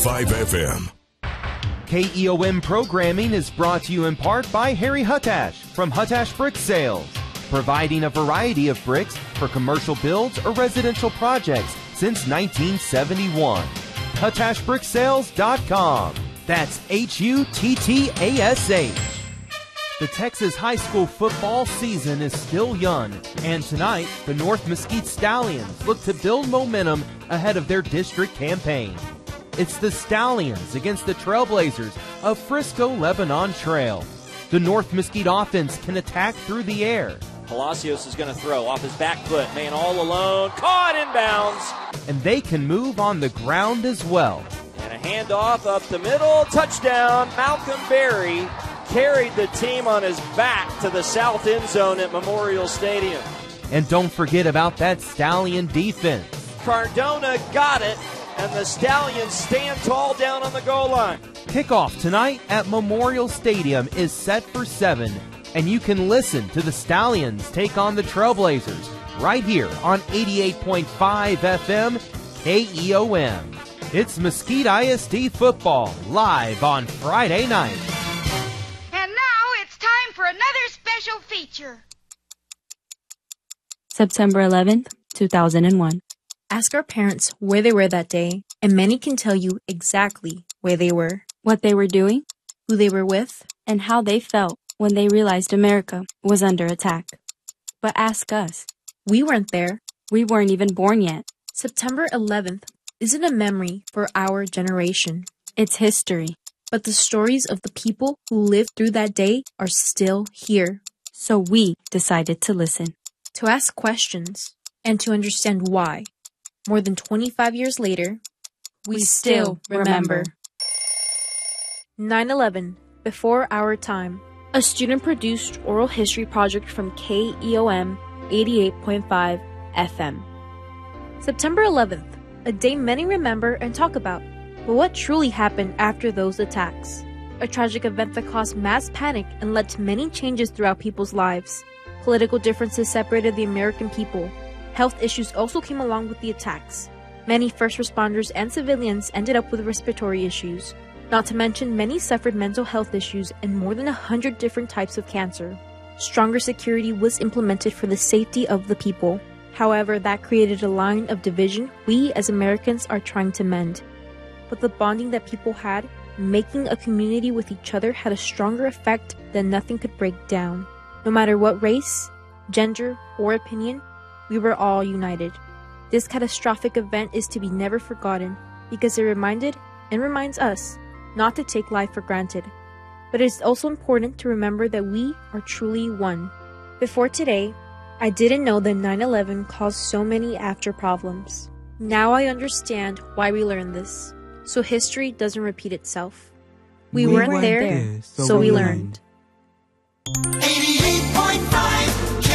FM. KEOM programming is brought to you in part by Harry Huttash from Huttash Brick Sales, providing a variety of bricks for commercial builds or residential projects since 1971. HuttashBrickSales.com. That's HUTTASH. The Texas high school football season is still young, and tonight, the North Mesquite Stallions look to build momentum ahead of their district campaign. It's the Stallions against the Trailblazers of Frisco Lebanon Trail. The North Mesquite offense can attack through the air. Palacios is going to throw off his back foot. Man all alone, caught inbounds. And they can move on the ground as well. And a handoff up the middle, touchdown. Malcolm Berry carried the team on his back to the south end zone at Memorial Stadium. And don't forget about that Stallion defense. Cardona got it, and the Stallions stand tall down on the goal line. Kickoff tonight at Memorial Stadium is set for 7, and you can listen to the Stallions take on the Trailblazers right here on 88.5 FM KEOM. It's Mesquite ISD football live on Friday night. And now it's time for another special feature. September 11th, 2001. Ask our parents where they were that day, and many can tell you exactly where they were, what they were doing, who they were with, and how they felt when they realized America was under attack. But ask us. We weren't there. We weren't even born yet. September 11th isn't a memory for our generation. It's history. But the stories of the people who lived through that day are still here. So we decided to listen, to ask questions, and to understand why. More than 25 years later, we still remember. 9/11, Before Our Time, a student-produced oral history project from KEOM 88.5 FM. September 11th, a day many remember and talk about. But what truly happened after those attacks? A tragic event that caused mass panic and led to many changes throughout people's lives. Political differences separated the American people. Health issues also came along with the attacks. Many first responders and civilians ended up with respiratory issues. Not to mention, many suffered mental health issues and more than 100 different types of cancer. Stronger security was implemented for the safety of the people. However, that created a line of division we as Americans are trying to mend. But the bonding that people had, making a community with each other, had a stronger effect than nothing could break down. No matter what race, gender, or opinion, we were all united. This catastrophic event is to be never forgotten because it reminded and reminds us not to take life for granted. But it is also important to remember that we are truly one. Before today, I didn't know that 9/11 caused so many after problems. Now I understand why we learned this, so history doesn't repeat itself. We weren't there, so we learned. 88.5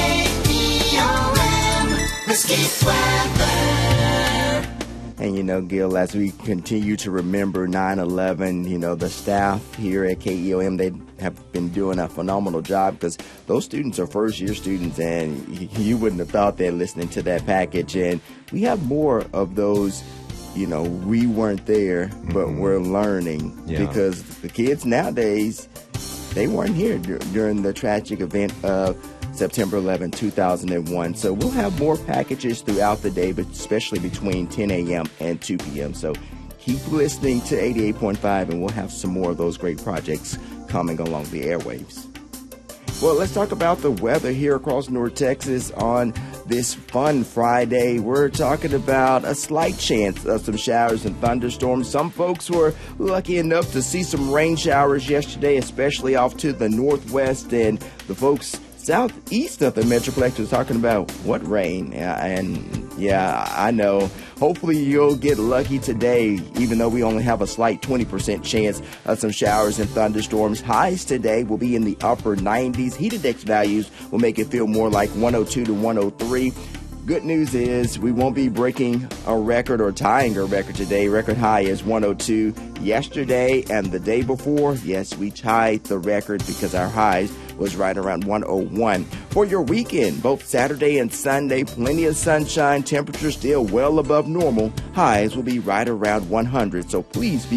KEOM, Mesquite weather. And, Gil, as we continue to remember 9/11, the staff here at KEOM, they have been doing a phenomenal job because those students are first-year students, and you wouldn't have thought that listening to that package. And we have more of those, we weren't there, but we're learning because the kids nowadays, they weren't here during the tragic event of September 11, 2001. So we'll have more packages throughout the day, but especially between 10 a.m. and 2 p.m. So keep listening to 88.5, and we'll have some more of those great projects coming along the airwaves. Well, let's talk about the weather here across North Texas on this fun Friday. We're talking about a slight chance of some showers and thunderstorms. Some folks were lucky enough to see some rain showers yesterday, especially off to the northwest, and the folks southeast of the Metroplex was talking about what rain. I know. Hopefully you'll get lucky today, even though we only have a slight 20% chance of some showers and thunderstorms. Highs today will be in the upper 90s. Heat index values will make it feel more like 102 to 103. Good news is we won't be breaking a record or tying a record today. Record high is 102 yesterday, and the day before, yes, we tied the record because our highs was right around 101. For your weekend, both Saturday and Sunday, plenty of sunshine, temperatures still well above normal. Highs will be right around 100, so please be